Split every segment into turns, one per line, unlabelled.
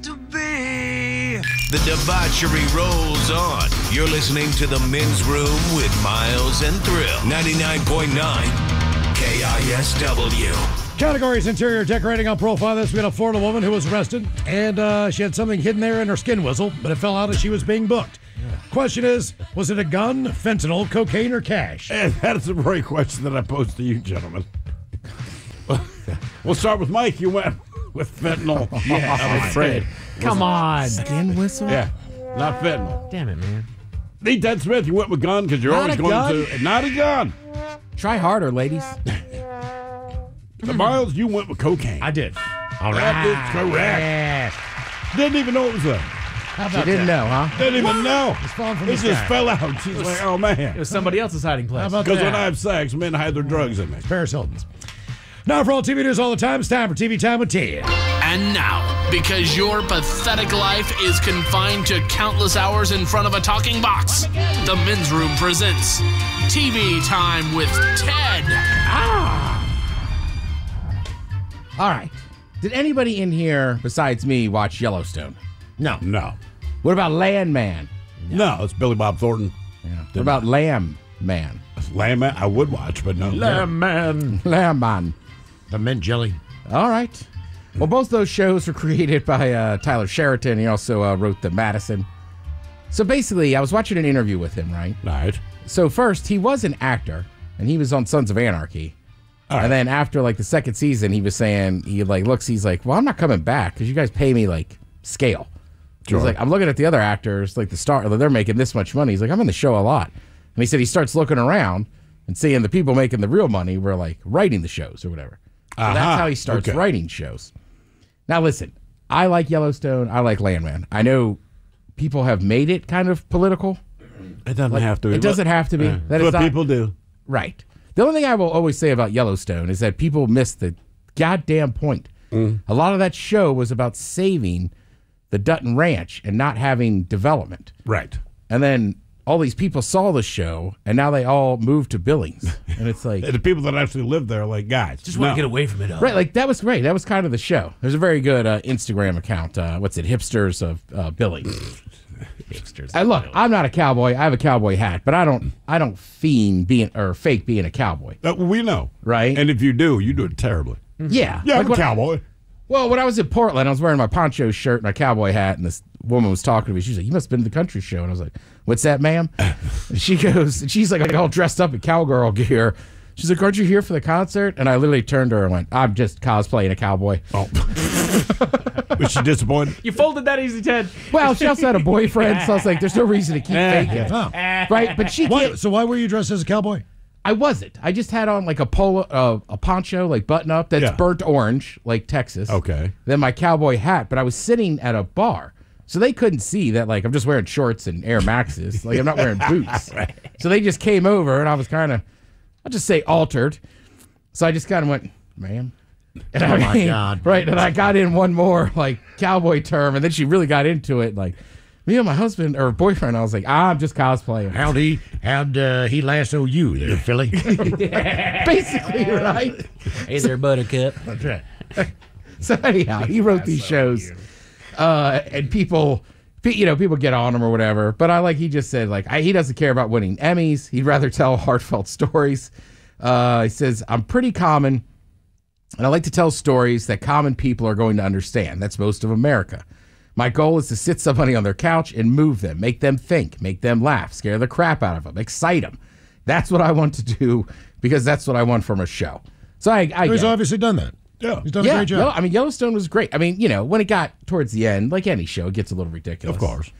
To be. The debauchery rolls on. You're listening to The Men's Room with Miles and Thrill. 99.9 KISW.
Categories: interior decorating. On profile this, we had a Florida woman who was arrested, and she had something hidden there in her skin whistle, but it fell out as she was being booked. Question is, was it a gun, fentanyl, cocaine, or cash?
And that's a great question that I posed to you, gentlemen. We'll start with Mike. You went with fentanyl.
Yeah,
I'm afraid.
Come on.
Skin whistle?
Yeah, not fentanyl.
Damn it, man.
Ted Smith, you went with gun because you're
Not
always
a
going
gun.
to. Not a gun.
Try harder, ladies.
Miles, you went with cocaine.
I did.
All right. That is correct.
Yes.
Didn't even know it was there.
How
You
about
didn't
that?
know, huh?
Didn't even know.
It's falling from
It
the
just
sky.
fell out. She's like, oh, man.
It was somebody else's hiding place.
How about
Because
that?
when I have sex, men hide their drugs in me.
Paris Hilton's. Now, for all TV news all the time, it's time for TV Time with Ted.
And now, because your pathetic life is confined to countless hours in front of a talking box, the Men's Room presents TV Time with Ted.
All right. Did anybody in here besides me watch Yellowstone?
No.
No.
What about Landman?
No, it's Billy Bob Thornton.
What about Lamb Man?
Lamb, I would watch, but no.
Man.
Lamb Man.
The mint jelly.
All right. Well, both those shows were created by Tyler Sheraton. He also wrote The Madison. So basically, I was watching an interview with him, right?
Right.
So first, he was an actor, and he was on Sons of Anarchy.
All right.
And then after like the second season, he was saying, he's like, well, I'm not coming back because you guys pay me like scale.
Sure.
He's like, I'm looking at the other actors, like the star, they're making this much money. He's like, I'm in the show a lot. And he said he starts looking around and seeing the people making the real money were like writing the shows or whatever. So that's how he starts writing shows. Now listen, I like Yellowstone. I like Landman. I know people have made it kind of political.
It doesn't have to be.
It doesn't have to be.
Yeah.
That
That's
is
what
not-
people do.
Right. The only thing I will always say about Yellowstone is that people miss the goddamn point. A lot of that show was about saving the Dutton Ranch and not having development.
Right.
And then all these people saw the show, and now they all moved to Billings. And it's like,
The people that actually live there are like, guys,
Just want to get away from it all.
right, like that was great. That was kind of the show. There's a very good Instagram account. Hipsters of Billings.
Hipsters.
Look, I'm not a cowboy. I have a cowboy hat, but I don't fiend being or fake being a cowboy.
We know.
Right.
And if you do it terribly.
Yeah.
Yeah,
Like
I'm a
when-
cowboy.
Well, when I was in Portland, I was wearing my poncho shirt and a cowboy hat, and this woman was talking to me. She's like, "You must have been to the country show." And I was like, "What's that, ma'am?" And she goes, and she's like all dressed up in cowgirl gear. She's like, "Aren't you here for the concert?" And I literally turned to her and went, "I'm just cosplaying a cowboy."
Oh. Was she disappointed?
You folded that easy, Ted.
Well, she also had a boyfriend, so I was like, "There's no reason to keep faking."
Oh.
Right? But she can't.
So why were you dressed as a cowboy?
I wasn't. I just had on like a polo, a poncho, like button up that's
Yeah.
burnt orange, like Texas.
Okay.
Then my cowboy hat, but I was sitting at a bar, so they couldn't see that. Like I'm just wearing shorts and Air Maxes. Like I'm not wearing boots. Right. So they just came over, and I was kind of, I'll just say altered. So I just kind of went, "Ma'am." And
Oh, my God.
Right. And I got in one more like cowboy term, and then she really got into it, like. Me and my husband or boyfriend, I was like, I'm just cosplaying.
How'd he lasso you there, Philly?
Basically, right?
Hey there, Buttercup.
That's right.
So anyhow, he wrote these shows, and people get on him or whatever. But he just said he doesn't care about winning Emmys. He'd rather tell heartfelt stories. He says, I'm pretty common, and I like to tell stories that common people are going to understand. That's most of America. My goal is to sit somebody on their couch and move them, make them think, make them laugh, scare the crap out of them, excite them. That's what I want to do because that's what I want from a show. So I
He's
get it.
obviously done that.
Yeah.
He's done a great job.
Yellowstone was great. I mean, when it got towards the end, like any show, it gets a little ridiculous.
Of course.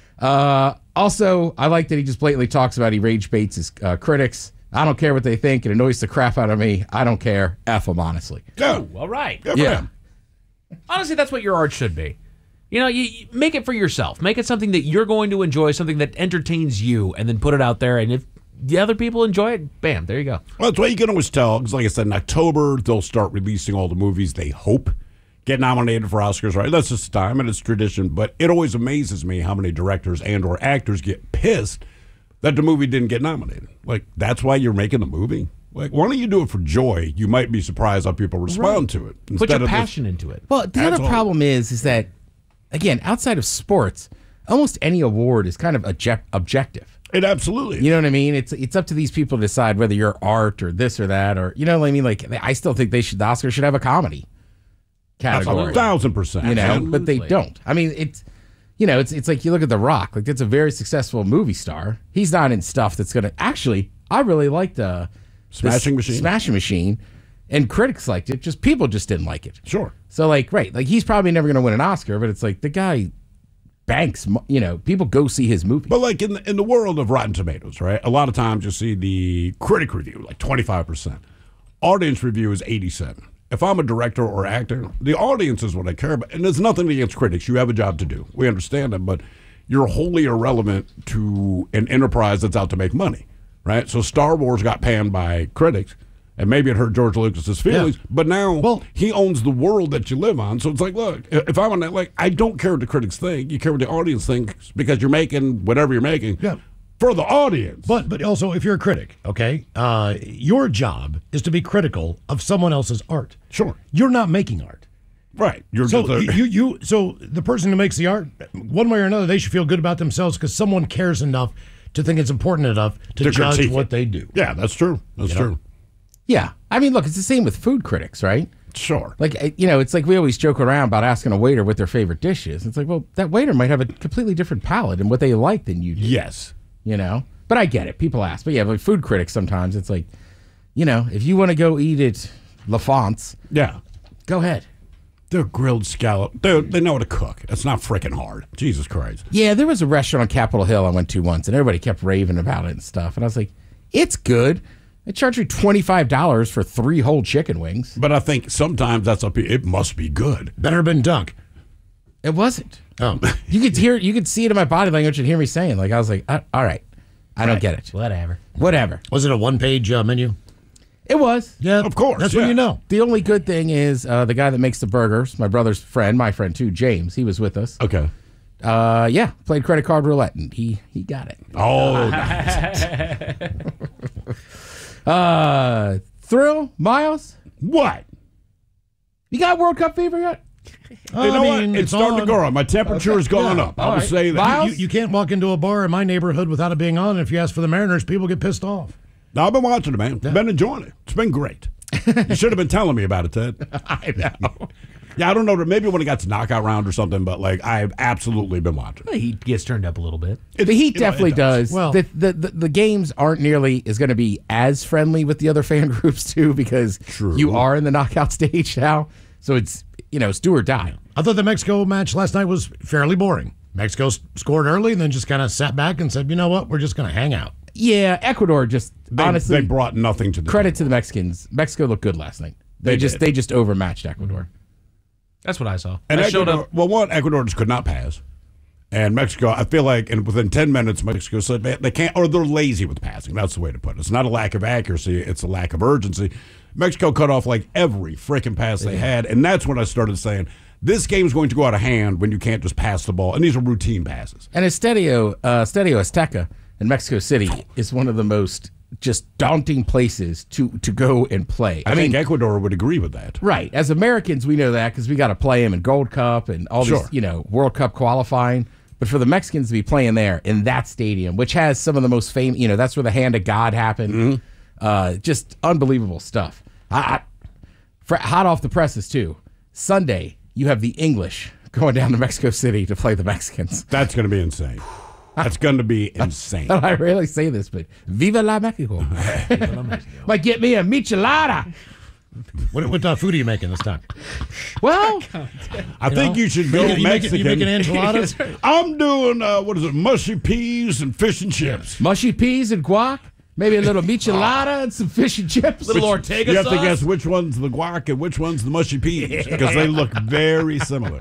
Also, I like that he just blatantly talks about he rage baits his critics. I don't care what they think. It annoys the crap out of me. I don't care. F them, honestly.
Yeah.
All right.
Good for
Yeah.
him.
Honestly, that's what your art should be. You make it for yourself. Make it something that you're going to enjoy, something that entertains you, and then put it out there. And if the other people enjoy it, bam, there you go.
Well, that's why you can always tell. Because like I said, in October, they'll start releasing all the movies they hope get nominated for Oscars, right? That's just time, and it's tradition. But it always amazes me how many directors and or actors get pissed that the movie didn't get nominated. Like, that's why you're making the movie? Like, why don't you do it for joy? You might be surprised how people respond to it.
Put your
of
passion into it.
Well, the
That's
other
all.
problem is that again, outside of sports, almost any award is kind of objective.
It absolutely is.
You know what I mean? It's up to these people to decide whether you're art or this or that, or you know what I mean? Like, I still think the Oscars should have a comedy category.
1,000%.
You know,
Absolutely.
but they don't. I mean, it's like you look at The Rock. Like, that's a very successful movie star. He's not in stuff that's gonna. Actually, I really liked
Smashing Machine.
Smashing Machine, and critics liked it. Just people just didn't like it.
Sure.
So like, right, like he's probably never gonna win an Oscar, but it's like the guy banks. You know, people go see his movie.
But like in the world of Rotten Tomatoes, right? A lot of times you see the critic review, like 25%. Audience review is 87. If I'm a director or actor, the audience is what I care about. And there's nothing against critics. You have a job to do. We understand that, but you're wholly irrelevant to an enterprise that's out to make money, right? So Star Wars got panned by critics, and maybe it hurt George Lucas's feelings, but now he owns the world that you live on. So it's like, look, if I'm on that, like, I don't care what the critics think. You care what the audience thinks because you're making whatever you're making for the audience.
But also, if you're a critic, okay, your job is to be critical of someone else's art.
Sure.
You're not making art.
Right. You're
So
just
so the person who makes the art, one way or another, they should feel good about themselves because someone cares enough to think it's important enough to judge
critique
what
it.
they do.
Yeah, that's true. That's true.
Yeah, I mean, look, it's the same with food critics, right?
Sure.
Like, you know, it's like we always joke around about asking a waiter what their favorite dish is. It's like, well, that waiter might have a completely different palate and what they like than you do.
Yes.
You know? But I get it. People ask. But yeah, like food critics sometimes, it's like, you know, if you want to go eat at LaFonte's,
Yeah.
go ahead.
They're grilled scallop. They know how to cook. It's not freaking hard. Jesus Christ.
Yeah, there was a restaurant on Capitol Hill I went to once, and everybody kept raving about it and stuff. And I was like, it's good. They charge you $25 for 3 whole chicken wings.
But I think sometimes it must be good.
Better have been Dunk.
It wasn't.
Oh,
You could see it in my body language and hear me saying, like, I was like, all right, I don't get it. Whatever.
was it a one-page menu?
It was.
Yeah,
Of course,
That's
yeah.
when you know.
The only good thing is the guy that makes the burgers, my brother's friend, my friend too, James, he was with us.
Okay.
Yeah, played credit card roulette, and he got it.
Oh,
Thrill, Miles,
what?
you got World Cup fever yet?
You know what? It's starting to
on.
go on. My temperature has gone up. I will
right.
say that.
Miles?
You can't walk into a bar in my neighborhood without it being on. And if you ask for the Mariners, people get pissed off.
No, I've been watching it, man. I've been enjoying it. It's been great. You should have been telling me about it, Ted.
I know.
Yeah, I don't know. Maybe when it got to knockout round or something, but like I've absolutely been watching.
He gets turned up a little bit.
The Heat definitely
it
does.
Well-
The games aren't nearly is going to be as friendly with the other fan groups too because
True.
you are in the knockout stage now. So it's it's do or die.
I thought the Mexico match last night was fairly boring. Mexico scored early and then just kind of sat back and said, you know what, we're just going to hang out.
Yeah, Ecuador just honestly
They brought nothing to the
credit
table.
to the Mexicans. Mexico looked good last night.
They
They just overmatched Ecuador.
That's what I saw.
And
I showed
Ecuador,
up.
well, one, Ecuador just could not pass. And Mexico, I feel like, and within 10 minutes, Mexico said they can't, or they're lazy with passing. That's the way to put it. It's not a lack of accuracy, it's a lack of urgency. Mexico cut off like every freaking pass they had. And that's when I started saying, this game's going to go out of hand when you can't just pass the ball. And these are routine passes.
And Estadio Azteca in Mexico City is one of the most just daunting places to go and play.
I think Ecuador would agree with that.
Right. As Americans, we know that because we got to play them in Gold Cup and all
Sure.
these, World Cup qualifying. But for the Mexicans to be playing there in that stadium, which has some of the most famous, that's where the hand of God happened. Just unbelievable stuff. Hot off the presses, too. Sunday, you have the English going down to Mexico City to play the Mexicans.
That's going to be insane. That's going to be insane.
I rarely say this, but Viva la Mexico. Might get me a michelada.
What food are you making this time?
Well,
I think you should go Mexican.
You making enchiladas?
I'm doing, mushy peas and fish and chips.
mushy peas and guac. Maybe a little michelada and some fish and chips.
Little Ortega
You have to
sauce?
guess which one's the guac and which one's the mushy peas because they look very similar.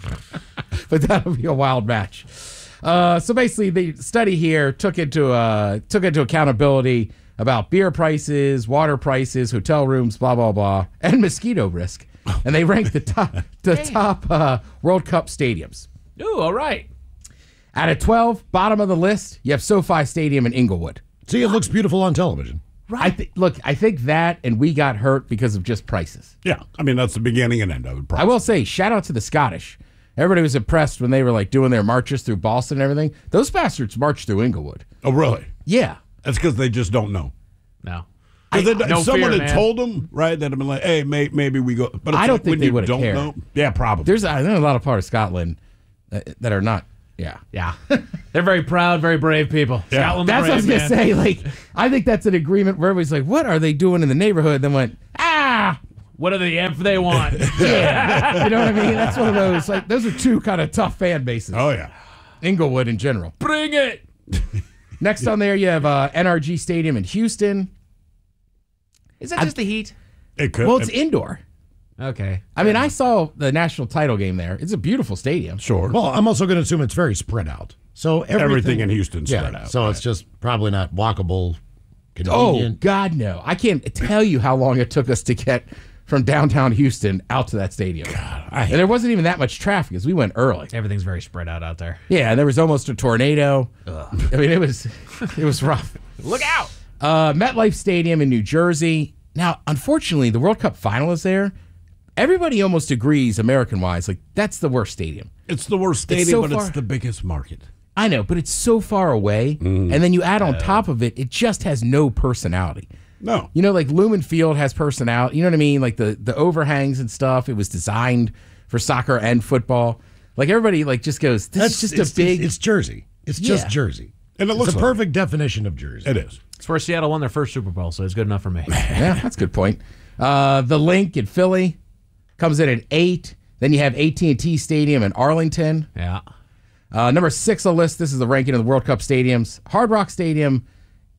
But that'll be a wild match. So basically, the study here took into accountability about beer prices, water prices, hotel rooms, blah blah blah, and mosquito risk, and they ranked the top World Cup stadiums.
Ooh, all right.
Out of 12, bottom of the list, you have SoFi Stadium in Inglewood.
See, it looks beautiful on television.
I think that, and we got hurt because of just prices.
Yeah, I mean that's the beginning and end of it.
I will say, shout out to the Scottish. Everybody was impressed when they were like doing their marches through Boston and everything. Those bastards marched through Inglewood.
Oh, really?
Yeah.
That's because they just don't know.
No.
If someone had
man.
told them, right, that'd have been like, hey, maybe we go. But it's
I don't
like
think
when
they
you
would've
don't
cared.
know. Yeah, probably.
There's a lot of part of Scotland that are not. Yeah.
Yeah. They're very proud, very brave people.
Yeah.
Scotland,
That's what I was
brave,
going to
man.
say. Like, I think that's an agreement where everybody's like, what are they doing in the neighborhood? Then went,
What are the F they want?
yeah. You know what I mean? That's one of those, like, those are two kind of tough fan bases.
Oh, yeah.
Inglewood in general.
Bring it.
Next on there, you have NRG Stadium in Houston.
Is that just the heat?
It could.
Well, it's indoor.
Okay.
I mean, I saw the national title game there. It's a beautiful stadium.
Sure.
Well, I'm also going to assume it's very spread out. So
Everything in Houston's
yeah,
spread out.
so it's just probably not walkable, convenient.
Oh, God, no. I can't tell you how long it took us to get from downtown Houston out to that stadium. And there wasn't even that much traffic because we went early.
Everything's very spread out there.
Yeah, and there was almost a tornado. I mean, it was rough.
Look out.
MetLife Stadium in New Jersey. Now, unfortunately, the World Cup final is there. Everybody almost agrees, American-wise, like that's the worst stadium.
It's the worst stadium,
so
but
far-
it's the biggest market.
I know, but it's so far away, and then you add on top of it, it just has no personality.
No.
You know, like Lumen Field has personality. You know what I mean? Like the overhangs and stuff. It was designed for soccer and football. Like everybody, like just goes. This is just a big.
It's Jersey. It's just
Yeah.
Jersey.
And it looks
It's a
like
perfect definition of Jersey.
It is.
It's where Seattle won their first Super Bowl, so it's good enough for me.
Yeah, that's a good point. The Link in Philly comes in at 8. Then you have AT&T Stadium in Arlington.
Yeah.
Number 6 on the list. This is the ranking of the World Cup stadiums. Hard Rock Stadium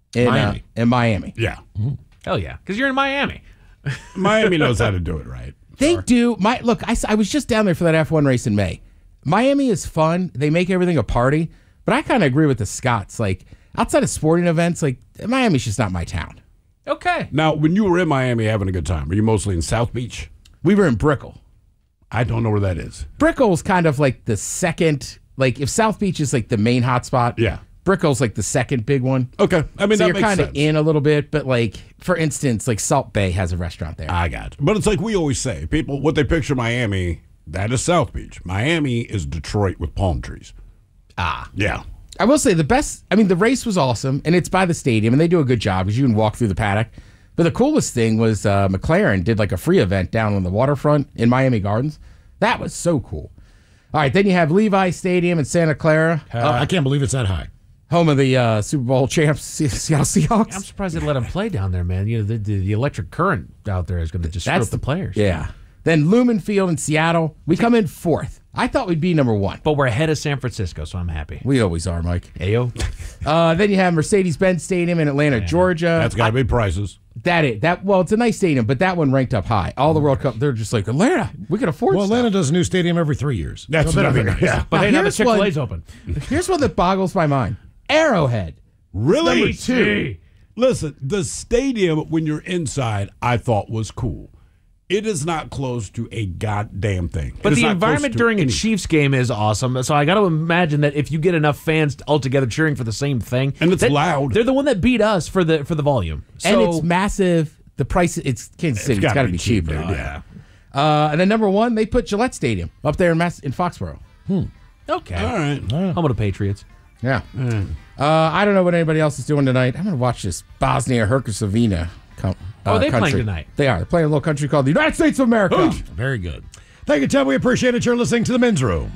in Miami.
Yeah.
Hell yeah. Because you're in Miami.
Miami knows how to do it right.
They do. Look, I was just down there for that F1 race in May. Miami is fun. They make everything a party. But I kind of agree with the Scots. Like, outside of sporting events, like, Miami's just not my town.
Okay.
Now, when you were in Miami having a good time, were you mostly in South Beach?
We were in Brickell.
I don't know where that is.
Brickell's kind of like the second, like, if South Beach is like the main hotspot,
Yeah.
Brickell's like the second big one.
Okay. I mean,
So
that
you're
makes
kind of
sense.
in a little bit, but like, for instance, like Salt Bay has a restaurant there.
I got it. But it's like we always say, people, what they picture Miami, that is South Beach. Miami is Detroit with palm trees. Yeah.
I will say the race was awesome, and it's by the stadium, and they do a good job because you can walk through the paddock. But the coolest thing was McLaren did like a free event down on the waterfront in Miami Gardens. That was so cool. All right, then you have Levi Stadium in Santa Clara,
I can't believe it's that high.
home of the Super Bowl champs, Seattle Seahawks.
I'm surprised they let him play down there, man. You know, the electric current out there is going to just screw up the players.
Yeah. Then Lumen Field in Seattle. We come in 4th. I thought we'd be number 1.
But we're ahead of San Francisco, so I'm happy.
We always are, Mike.
Ayo.
Then you have Mercedes-Benz Stadium in Atlanta, Georgia.
That's got to be prices.
Well, it's a nice stadium, but that one ranked up high. All the World Cup, they're just like, Atlanta, we can afford
Well,
stuff.
Atlanta does a new stadium every 3 years.
That's
So
another
better.
yeah.
But hey, now the
here's
Chick-fil-A's
one-
open.
Here's one that boggles my mind. Arrowhead.
Really?
Number 2.
Listen, the stadium, when you're inside, I thought was cool. It is not close to a goddamn thing.
But
It is
the
not close
environment
to
during a
any-
Chiefs game is awesome. So I got to imagine that if you get enough fans all together cheering for the same thing,
And it's loud.
They're the one that beat us for the volume. So,
And it's massive. The price, it's Kansas City. It's got to be cheaper.
Yeah.
And then number 1, they put Gillette Stadium up there in Foxborough.
okay.
All right.
Home of the Patriots.
Yeah. I don't know what anybody else is doing tonight. I'm going to watch this Bosnia-Herzegovina
Are they playing
country.
tonight?
They are. They're playing a little country called the United States of America.
Very good. Thank you, Tim. We appreciate it. You're listening to The Men's Room.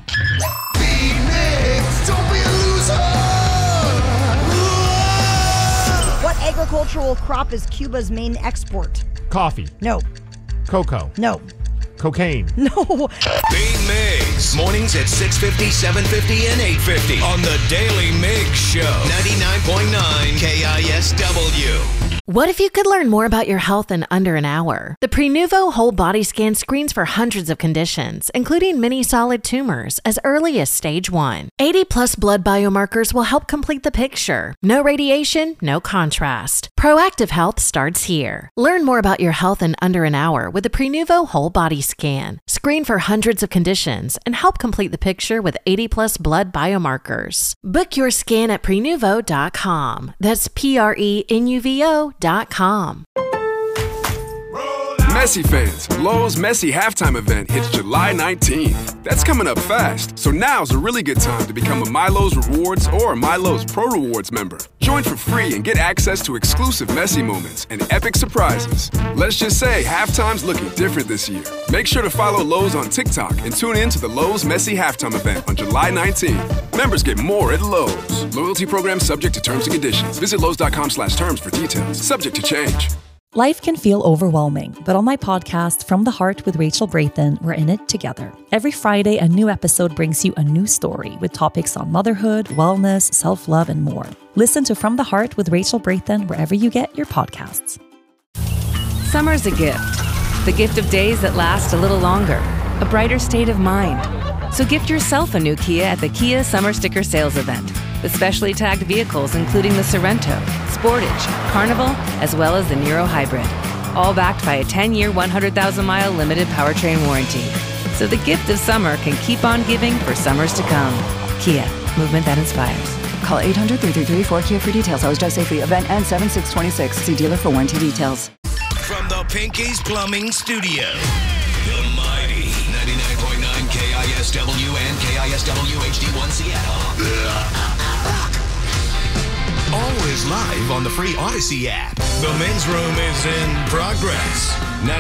What agricultural crop is Cuba's main export?
Coffee,
No,
cocoa,
no,
cocaine.
no.
Big Migs. Mornings at 6:50, 7:50, and 8:50 on the Daily Migs Show. 99.9 KISW.
What if you could learn more about your health in under an hour? The Prenuvo Whole Body Scan screens for hundreds of conditions, including many solid tumors, as early as stage 1. 80-plus blood biomarkers will help complete the picture. No radiation, no contrast. Proactive health starts here. Learn more about your health in under an hour with the Prenuvo Whole Body Scan. Screen for hundreds of conditions and help complete the picture with 80-plus blood biomarkers. Book your scan at Prenuvo.com. That's Prenuvo.com.
Messi fans, Lowe's Messi halftime event hits July 19th. That's coming up fast, so now's a really good time to become a MyLowe's Rewards or MyLowe's Pro Rewards member. Join for free and get access to exclusive Messi moments and epic surprises. Let's just say halftime's looking different this year. Make sure to follow Lowe's on TikTok and tune in to the Lowe's Messi halftime event on July 19th. Members get more at Lowe's. Loyalty program subject to terms and conditions. Visit Lowe's.com/terms for details. Subject to change.
Life can feel overwhelming, but on my podcast, From the Heart with Rachel Braithen, we're in it together. Every Friday, a new episode brings you a new story with topics on motherhood, wellness, self-love, and more. Listen to From the Heart with Rachel Braithen wherever you get your podcasts.
Summer's a gift. The gift of days that last a little longer. A brighter state of mind. So gift yourself a new Kia at the Kia Summer Sticker Sales Event. With specially tagged vehicles including the Sorrento, Sportage, Carnival, as well as the Niro Hybrid. All backed by a 10-year, 100,000-mile limited powertrain warranty. So the gift of summer can keep on giving for summers to come. Kia, movement that inspires.
Call 800-333-4KIA for details. Always drive safely. Event ends 7/6/26. See dealer for warranty details.
From the Pinky's Plumbing Studio, the mighty 99.9 KISW and KISW HD1 Seattle. Always live on the free Odyssey app. The men's room is in progress.